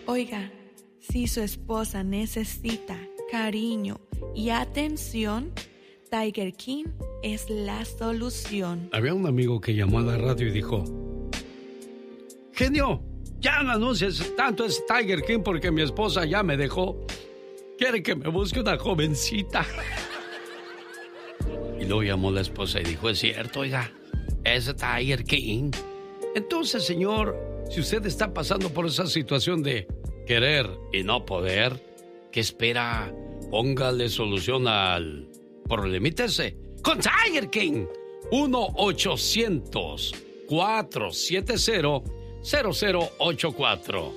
Oiga, si su esposa necesita cariño y atención, Tiger King es la solución. Había un amigo que llamó a la radio y dijo: genio, ya no anuncies tanto ese Tiger King porque mi esposa ya me dejó. Quiere que me busque una jovencita. Y luego llamó la esposa y dijo: es cierto, oiga, ese Tiger King. Entonces, señor, si usted está pasando por esa situación de querer y no poder, ¿qué espera? Póngale solución al problemita ese con Tiger King. 1-800-470-0084.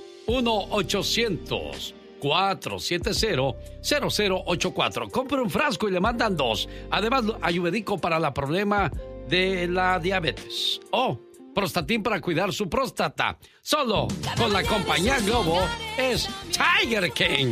1-800-470-0084. Compre un frasco y le mandan 2. Además, ayurvédico para el problema de la diabetes. Prostatín para cuidar su próstata. Solo con la compañía Globo es Tiger King.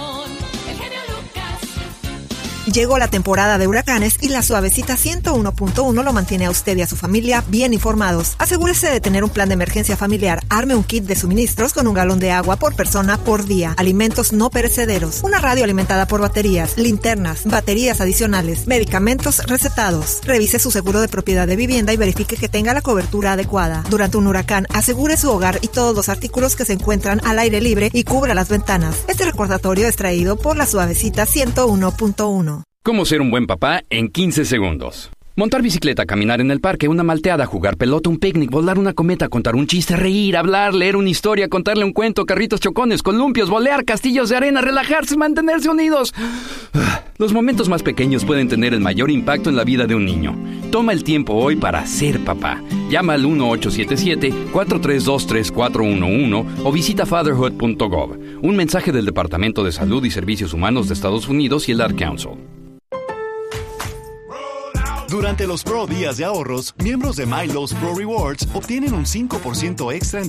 Llegó la temporada de huracanes y la Suavecita 101.1 lo mantiene a usted y a su familia bien informados. Asegúrese de tener un plan de emergencia familiar. Arme un kit de suministros con 1 galón de agua por persona por día. Alimentos no perecederos. Una radio alimentada por baterías, linternas, baterías adicionales, medicamentos recetados. Revise su seguro de propiedad de vivienda y verifique que tenga la cobertura adecuada. Durante un huracán, asegure su hogar y todos los artículos que se encuentran al aire libre y cubra las ventanas. Este recordatorio es traído por la Suavecita 101.1. ¿Cómo ser un buen papá en 15 segundos? Montar bicicleta, caminar en el parque, una malteada, jugar pelota, un picnic, volar una cometa, contar un chiste, reír, hablar, leer una historia, contarle un cuento, carritos chocones, columpios, volear, castillos de arena, relajarse, mantenerse unidos. Los momentos más pequeños pueden tener el mayor impacto en la vida de un niño. Toma el tiempo hoy para ser papá. Llama al 1-877-432-3411 o visita fatherhood.gov. Un mensaje del Departamento de Salud y Servicios Humanos de Estados Unidos y el Ad Council. Durante los Pro Días de Ahorros, miembros de MyLowe's Pro Rewards obtienen un 5% extra en